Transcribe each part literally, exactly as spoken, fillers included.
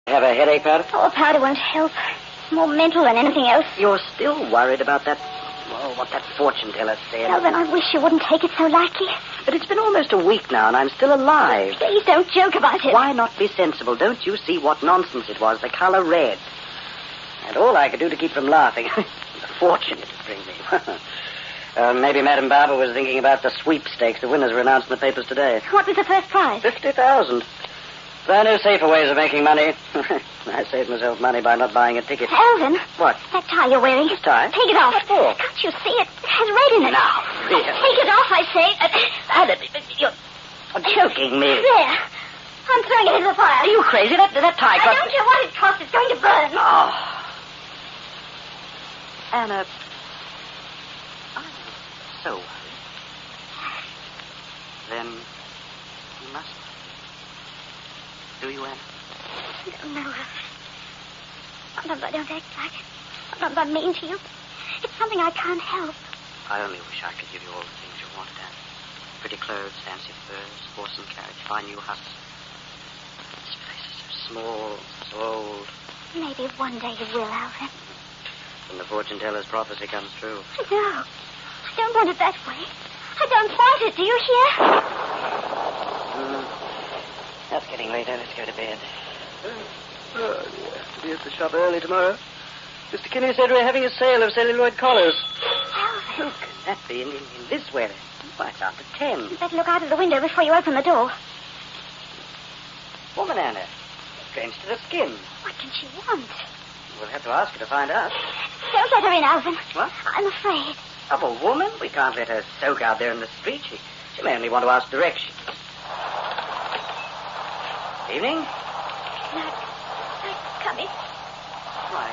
Have a headache, Powder? Oh, a powder won't help. It's more mental than anything else. You're still worried about that, oh, what that fortune teller said. Alvin, I wish you wouldn't take it so lightly. But it's been almost a week now, and I'm still alive. Please don't joke about it. Why not be sensible? Don't you see what nonsense it was? The color red. And all I could do to keep from laughing. The fortune it would bring me. uh, maybe Madame Barber was thinking about the sweepstakes. The winners were announced in the papers today. What was the first prize? Fifty thousand. There are no safer ways of making money. I saved myself money by not buying a ticket. Alvin. What? That tie you're wearing. This tie? Take it off. What for? Can't you see it? It has red in it. Now, really? Take it off, I say. Ada, you're choking me. There. I'm throwing it into the fire. Are you crazy? That, that tie I cost... don't care what it costs. It's going to burn. Oh. Anna, I'm so worried. Then you must. Do you, Anna? I don't know. Sometimes I don't act like it. Sometimes I'm mean to you. It's something I can't help. I only wish I could give you all the things you wanted, Anna. Pretty clothes, fancy furs, horse and carriage, fine new house. This place is so small, so old. Maybe one day you will, Alvin. When the fortune teller's prophecy comes true. No. I don't want it that way. I don't want it. Do you hear? Mm. That's getting later. Let's go to bed. Oh, dear. To be at the shop early tomorrow. Mister Kinney said we're having a sale of celluloid collars. Alvin. Who can that be in, in, in this weather? Why, it's after ten. You better look out of the window before you open the door. Woman, Anna. Drenched to the skin. What can she want? We'll have to ask her to find out. Don't let her in, Alvin. What? I'm afraid. Of a woman? We can't let her soak out there in the street. She, she may only want to ask directions. Evening? No. No, come in. Why,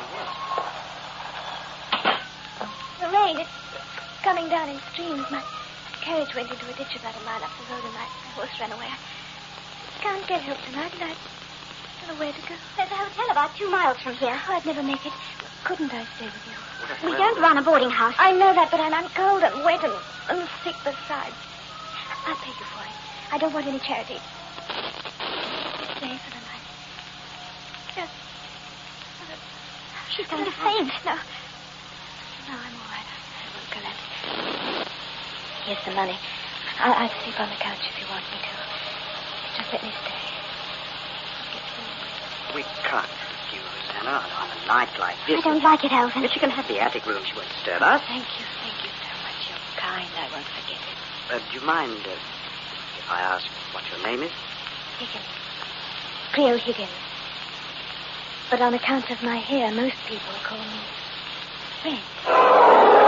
yes. The rain, it's coming down in streams. My carriage went into a ditch about a mile up the road and my, my horse ran away. I can't get help tonight, and I don't know where to go. There's a hotel about two miles from here. Oh, I'd never make it. Couldn't I stay with you? Well, we don't run a boarding house. I know that, but I'm, I'm cold and wet and, and sick besides. I'll pay you for it. I don't want any charity. Stay for the night. Just... She's going to faint. No. No, I'm all right. I won't collapse. Here's the money. I'll, I'll sleep on the couch if you want me to. Just let me stay. I'll get through. We can't refuse, Anna, on, on a night like this. I don't like it, Alvin. But you can have the attic room. She won't disturb us. Thank you. Thank you so much. You're kind. I won't forget it. Uh, do you mind uh, if I ask what your name is? Higgins. Cleo Higgins. But on account of my hair, most people call me Red.